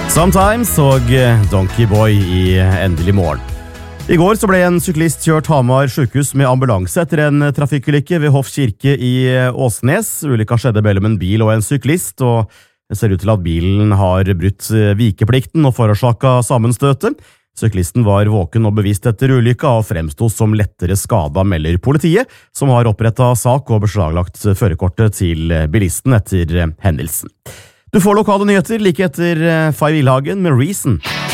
Sometimes og Donkey Boy i Endelig morgen. I går så ble en syklist kjørt Hamar sykehus med ambulanse etter en trafikkulykke ved Hoff kirke i Åsnes. Ulykka skjedde mellom en bil og en syklist, og det ser ut til at bilen har brutt vikeplikten og forårsaket sammenstøtet. Syklisten var våken og bevisst etter ulykka og fremstod som lettere skada, melder politiet, som har opprettet sak og beslaglagt førerkortet til bilisten etter hendelsen. Du får lokale nyheter like etter Fay Wilhagen med Reason.